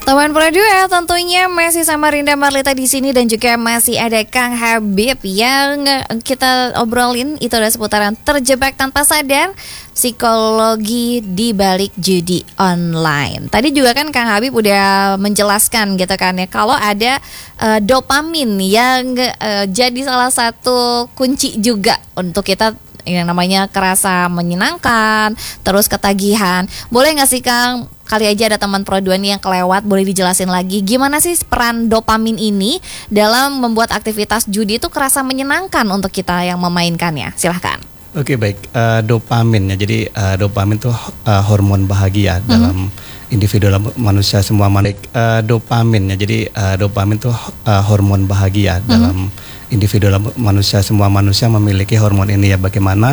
Teman Produa tentunya masih sama Rinda Marlita di sini dan juga masih ada Kang Habib yang kita obrolin itu adalah seputaran terjebak tanpa sadar, psikologi di balik judi online. Tadi juga kan Kang Habib udah menjelaskan gitu kan ya kalau ada dopamin yang jadi salah satu kunci juga untuk kita yang namanya kerasa menyenangkan, terus ketagihan. Boleh nggak sih Kang, kali aja ada teman Pro 2 nih yang kelewat, boleh dijelasin lagi gimana sih peran dopamin ini dalam membuat aktivitas judi itu kerasa menyenangkan untuk kita yang memainkannya? Silahkan. Oke, baik. Dopamin ya, jadi dopamin itu hormon bahagia dalam individu dalam manusia semua manusia. Dopamin ya, jadi dopamin itu hormon bahagia dalam individu dalam manusia semua manusia memiliki hormon ini ya. Bagaimana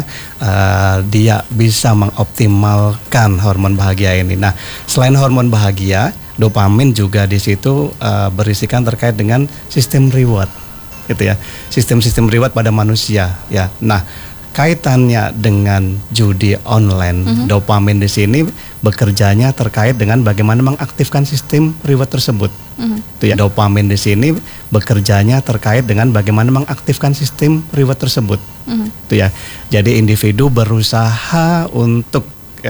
dia bisa mengoptimalkan hormon bahagia ini. Nah, selain hormon bahagia, dopamin juga di situ berisikan terkait dengan sistem reward, gitu ya. Sistem reward pada manusia ya. Nah, kaitannya dengan judi online, dopamin di sini bekerjanya terkait dengan bagaimana mengaktifkan sistem reward tersebut. Itu ya, dopamin di sini bekerjanya terkait dengan bagaimana mengaktifkan sistem reward tersebut. Itu ya. Jadi individu berusaha untuk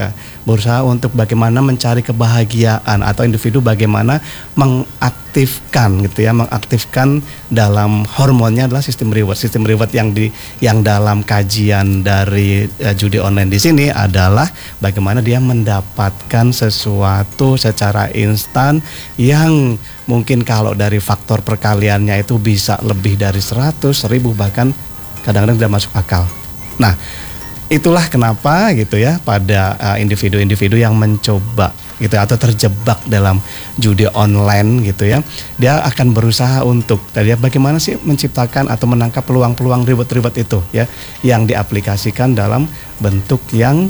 bagaimana mencari kebahagiaan, atau individu bagaimana mengaktifkan gitu ya, mengaktifkan dalam hormonnya adalah sistem reward. Sistem reward yang dalam kajian dari judi online di sini adalah bagaimana dia mendapatkan sesuatu secara instan yang mungkin kalau dari faktor perkaliannya itu bisa lebih dari 100, 1000, bahkan kadang-kadang tidak masuk akal. Nah, itulah kenapa gitu ya, pada individu-individu yang mencoba gitu atau terjebak dalam judi online gitu ya, dia akan berusaha untuk tadi ya, bagaimana sih menciptakan atau menangkap peluang-peluang reward itu ya, yang diaplikasikan dalam bentuk yang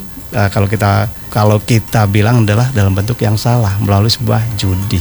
kalau kita bilang adalah dalam bentuk yang salah, melalui sebuah judi.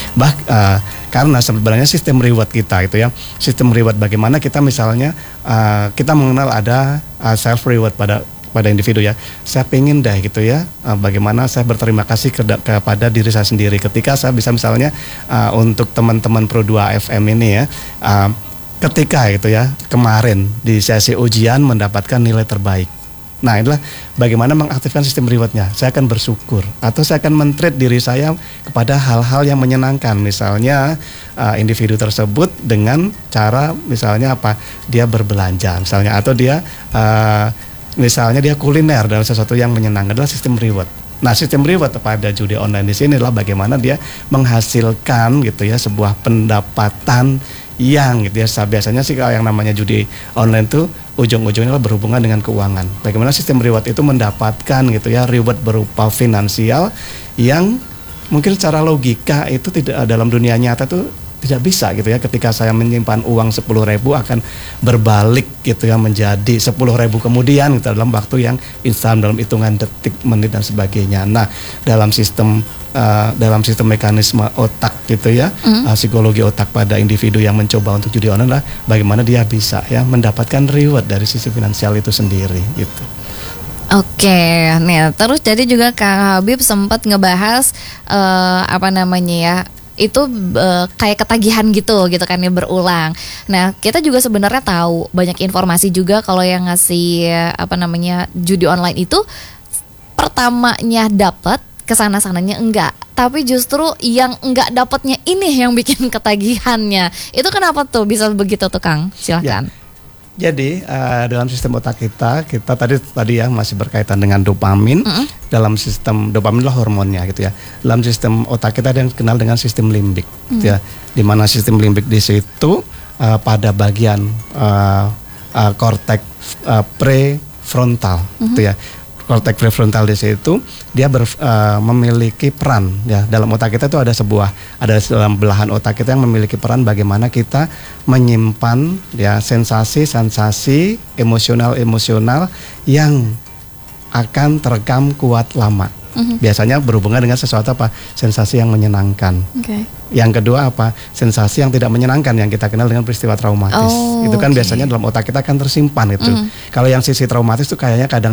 Karena sebenarnya sistem reward kita itu ya, sistem reward bagaimana kita misalnya kita mengenal ada self reward pada individu ya. Saya pengen deh gitu ya, bagaimana saya berterima kasih kepada diri saya sendiri ketika saya bisa misalnya untuk teman-teman Pro 2 FM ini ya, ketika itu ya kemarin di sesi ujian mendapatkan nilai terbaik. Nah, inilah bagaimana mengaktifkan sistem rewardnya. Saya akan bersyukur, atau saya akan men-treat diri saya kepada hal-hal yang menyenangkan. Misalnya individu tersebut dengan cara misalnya apa, dia berbelanja misalnya, atau dia misalnya dia kuliner dalam sesuatu yang menyenangkan, adalah sistem reward. Nah, sistem reward pada judi online di sini adalah bagaimana dia menghasilkan gitu ya sebuah pendapatan yang gitu ya, biasanya sih kalau yang namanya judi online tuh ujung-ujungnya berhubungan dengan keuangan. Bagaimana sistem reward itu mendapatkan gitu ya reward berupa finansial yang mungkin secara logika itu tidak dalam dunia nyata tuh tidak bisa gitu ya. Ketika saya menyimpan uang 10.000 akan berbalik gitu ya menjadi 10.000 kemudian gitu, dalam waktu yang instan, dalam hitungan detik, menit dan sebagainya. Nah, dalam sistem mekanisme otak gitu ya, psikologi otak pada individu yang mencoba untuk judi online lah, bagaimana dia bisa ya mendapatkan reward dari sisi finansial itu sendiri gitu. Oke, nih terus jadi juga Kang Habib sempat ngebahas itu kayak ketagihan gitu kan ya, berulang. Nah, kita juga sebenarnya tahu banyak informasi juga kalau yang ngasih judi online itu pertamanya dapat, kesana-sananya enggak, tapi justru yang enggak dapatnya ini yang bikin ketagihannya. Itu kenapa tuh bisa begitu tuh Kang? Silakan. Ya. Jadi dalam sistem otak kita tadi ya masih berkaitan dengan dopamin. Dalam sistem dopamin lah hormonnya gitu ya. Dalam sistem otak kita ada yang dikenal dengan sistem limbik, gitu ya. Di mana sistem limbik di situ pada bagian korteks prefrontal, gitu ya. Korteks prefrontal di situ dia memiliki peran ya, dalam otak kita itu ada dalam belahan otak kita yang memiliki peran bagaimana kita menyimpan ya sensasi emosional yang akan terekam kuat lama. Biasanya berhubungan dengan sesuatu sensasi yang menyenangkan. Yang kedua sensasi yang tidak menyenangkan yang kita kenal dengan peristiwa traumatis. Itu kan biasanya dalam otak kita akan tersimpan itu. Kalau yang sisi traumatis itu kayaknya kadang